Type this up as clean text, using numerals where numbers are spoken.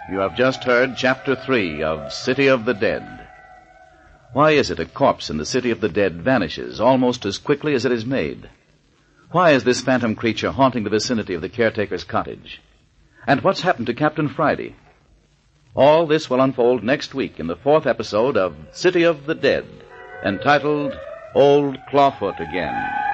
You have just heard Chapter 3 of City of the Dead. Why is it a corpse in the City of the Dead vanishes almost as quickly as it is made? Why is this phantom creature haunting the vicinity of the caretaker's cottage? And what's happened to Captain Friday? All this will unfold next week in the 4th episode of City of the Dead, entitled Old Clawfoot Again.